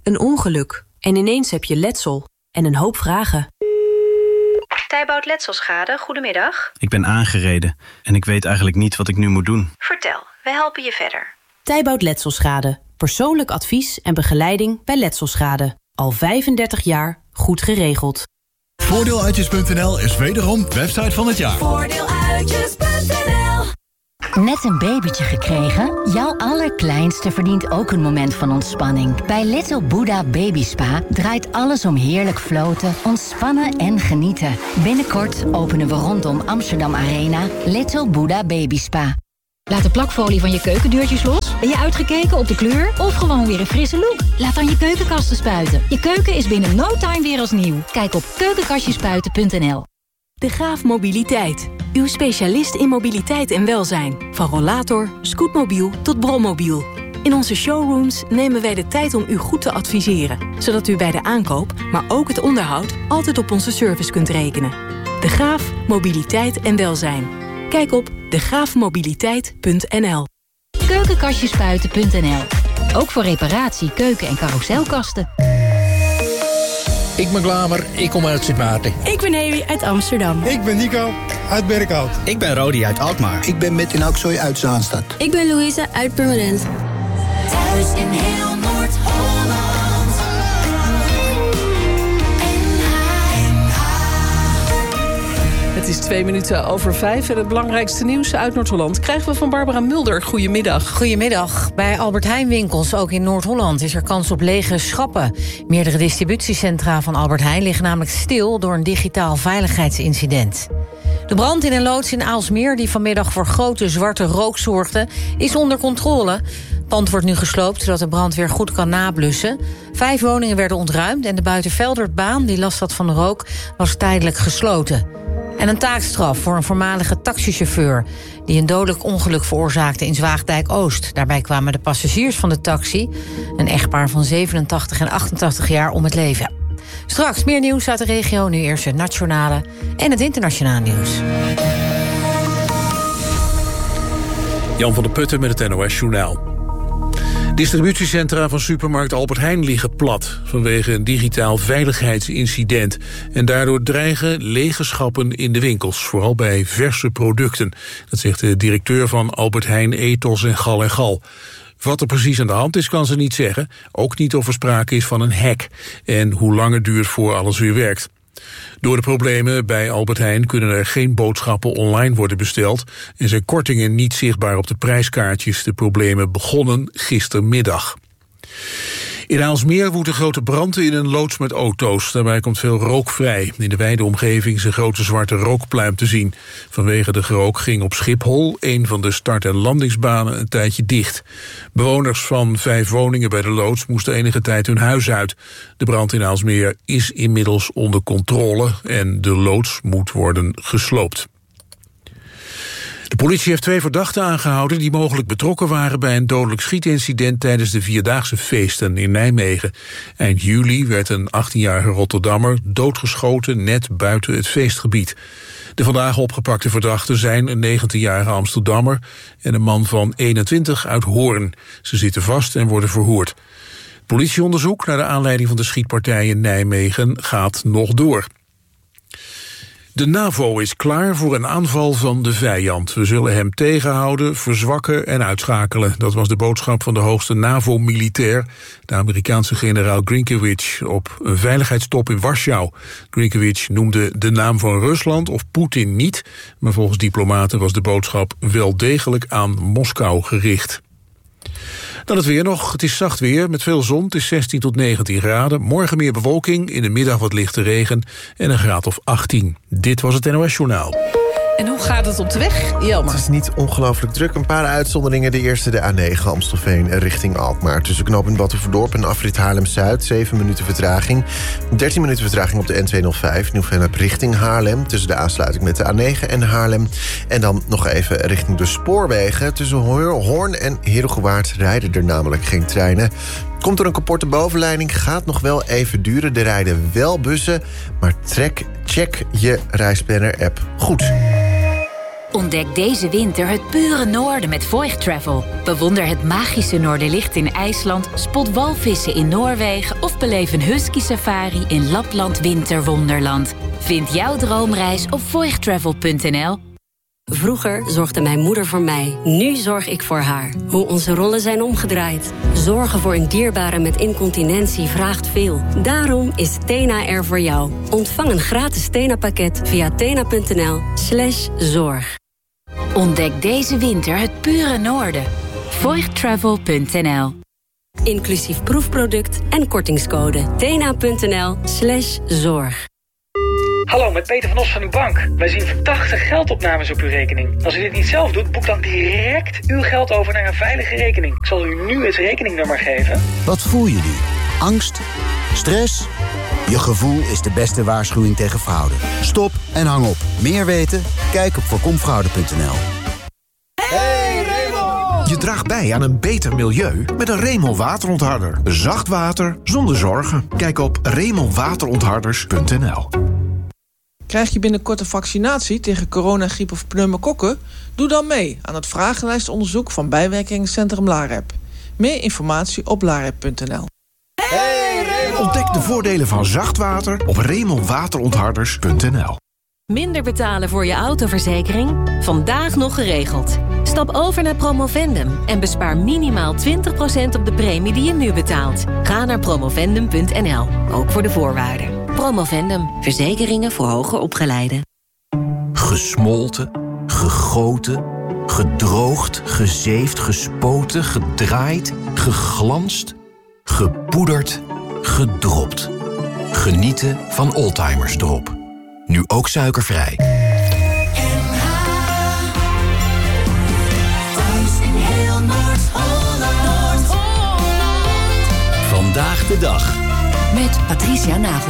Een ongeluk. En ineens heb je letsel. En een hoop vragen. Tijbout Letselschade, goedemiddag. Ik ben aangereden en ik weet eigenlijk niet wat ik nu moet doen. Vertel, we helpen je verder. Tijbout Letselschade. Persoonlijk advies en begeleiding bij letselschade. Al 35 jaar goed geregeld. Voordeeluitjes.nl is wederom website van het jaar. Voordeeluitjes.nl. Net een babytje gekregen? Jouw allerkleinste verdient ook een moment van ontspanning. Bij Little Buddha Baby Spa draait alles om heerlijk floten, ontspannen en genieten. Binnenkort openen we rondom Amsterdam Arena Little Buddha Baby Spa. Laat de plakfolie van je keukendeurtjes los. Ben je uitgekeken op de kleur of gewoon weer een frisse look? Laat dan je keukenkasten spuiten. Je keuken is binnen no time weer als nieuw. Kijk op keukenkastjespuiten.nl. De Graaf Mobiliteit. Uw specialist in mobiliteit en welzijn. Van rollator, scootmobiel tot brommobiel. In onze showrooms nemen wij de tijd om u goed te adviseren. Zodat u bij de aankoop, maar ook het onderhoud, altijd op onze service kunt rekenen. De Graaf Mobiliteit en welzijn. Kijk op degraafmobiliteit.nl. Keukenkastjespuiten.nl. Ook voor reparatie, keuken- en carouselkasten. Ik ben Glamer, ik kom uit Sint Maarten. Ik ben Heli uit Amsterdam. Ik ben Nico uit Berkhout. Ik ben Rodi uit Alkmaar. Ik ben Metin Aksoy uit Zaanstad. Ik ben Louise uit Purmerend. Thuis in heel Noord-Holland. Het is 5:02 en het belangrijkste nieuws uit Noord-Holland krijgen we van Barbara Mulder. Goedemiddag. Goedemiddag. Bij Albert Heijn winkels, ook in Noord-Holland, is er kans op lege schappen. Meerdere distributiecentra van Albert Heijn liggen namelijk stil door een digitaal veiligheidsincident. De brand in een loods in Aalsmeer, die vanmiddag voor grote zwarte rook zorgde, is onder controle. Het pand wordt nu gesloopt, zodat de brandweer goed kan nablussen. 5 woningen werden ontruimd en de Buitenveldertbaan, die last had van de rook, was tijdelijk gesloten. En een taakstraf voor een voormalige taxichauffeur die een dodelijk ongeluk veroorzaakte in Zwaagdijk-Oost. Daarbij kwamen de passagiers van de taxi, een echtpaar van 87 en 88 jaar, om het leven. Straks meer nieuws uit de regio, nu eerst het nationale en het internationale nieuws. Jan van der Putten met het NOS-journaal. Distributiecentra van supermarkt Albert Heijn liggen plat vanwege een digitaal veiligheidsincident. En daardoor dreigen lege schappen in de winkels, vooral bij verse producten. Dat zegt de directeur van Albert Heijn Ethos en Gal. Wat er precies aan de hand is, kan ze niet zeggen. Ook niet of er sprake is van een hack en hoe lang het duurt voor alles weer werkt. Door de problemen bij Albert Heijn kunnen er geen boodschappen online worden besteld en zijn kortingen niet zichtbaar op de prijskaartjes. De problemen begonnen gistermiddag. In Aalsmeer woedt een grote brand in een loods met auto's. Daarbij komt veel rook vrij. In de wijde omgeving is een grote zwarte rookpluim te zien. Vanwege de rook ging op Schiphol een van de start- en landingsbanen een tijdje dicht. Bewoners van 5 woningen bij de loods moesten enige tijd hun huis uit. De brand in Aalsmeer is inmiddels onder controle en de loods moet worden gesloopt. De politie heeft 2 verdachten aangehouden die mogelijk betrokken waren bij een dodelijk schietincident tijdens de Vierdaagse feesten in Nijmegen. Eind juli werd een 18-jarige Rotterdammer doodgeschoten net buiten het feestgebied. De vandaag opgepakte verdachten zijn een 19-jarige Amsterdammer en een man van 21 uit Hoorn. Ze zitten vast en worden verhoord. Politieonderzoek naar de aanleiding van de schietpartij in Nijmegen gaat nog door. De NAVO is klaar voor een aanval van de vijand. We zullen hem tegenhouden, verzwakken en uitschakelen. Dat was de boodschap van de hoogste NAVO-militair, de Amerikaanse generaal Grinkewitsch, op een veiligheidstop in Warschau. Grinkewitsch noemde de naam van Rusland of Poetin niet, maar volgens diplomaten was de boodschap wel degelijk aan Moskou gericht. Dan het weer nog. Het is zacht weer met veel zon. Het is 16 tot 19 graden. Morgen meer bewolking. In de middag wat lichte regen. En een graad of 18. Dit was het NOS Journaal. En hoe gaat het op de weg, Jelmer? Het is niet ongelooflijk druk. Een paar uitzonderingen. De eerste, de A9 Amstelveen richting Alkmaar. Tussen knooppunt Batuverdorp en afrit Haarlem-Zuid. 7 minuten vertraging. 13 minuten vertraging op de N205. Nieuw-Vennep richting Haarlem. Tussen de aansluiting met de A9 en Haarlem. En dan nog even richting de spoorwegen. Tussen Hoorn en Heerhugowaard rijden er namelijk geen treinen. Komt er een kapotte bovenleiding, gaat nog wel even duren. Er rijden wel bussen, maar check je reisplanner-app goed. Ontdek deze winter het pure noorden met Voigt Travel. Bewonder het magische Noorderlicht in IJsland, spot walvissen in Noorwegen of beleef een husky safari in Lapland Winterwonderland. Vind jouw droomreis op voigttravel.nl. Vroeger zorgde mijn moeder voor mij. Nu zorg ik voor haar. Hoe onze rollen zijn omgedraaid. Zorgen voor een dierbare met incontinentie vraagt veel. Daarom is Tena er voor jou. Ontvang een gratis Tena-pakket via tena.nl/zorg. Ontdek deze winter het pure noorden. voigttravel.nl. Inclusief proefproduct en kortingscode. tena.nl/zorg. Hallo, met Peter van Os van uw bank. Wij zien verdachte geldopnames op uw rekening. Als u dit niet zelf doet, boek dan direct uw geld over naar een veilige rekening. Ik zal u nu het rekeningnummer geven. Wat voel je nu? Angst? Stress? Je gevoel is de beste waarschuwing tegen fraude. Stop en hang op. Meer weten? Kijk op voorkomfraude.nl. Hey Raymond! Je draagt bij aan een beter milieu met een Raymond waterontharder. Zacht water zonder zorgen. Kijk op RaymondWaterontharders.nl. Krijg je binnenkort een vaccinatie tegen corona, griep of pneumokokken? Doe dan mee aan het vragenlijstonderzoek van Bijwerkingencentrum LAREP. Meer informatie op larep.nl. Ontdek de voordelen van zacht water op RaymondWaterontharders.nl. Minder betalen voor je autoverzekering? Vandaag nog geregeld. Stap over naar Promovendum en bespaar minimaal 20% op de premie die je nu betaalt. Ga naar promovendum.nl, ook voor de voorwaarden. Promovendum, verzekeringen voor hoger opgeleiden. Gesmolten, gegoten, gedroogd, gezeefd, gespoten, gedraaid, geglanst, gepoederd, gedropt. Genieten van Oldtimers Drop. Nu ook suikervrij. Vandaag de dag. Met Patricia Nagel.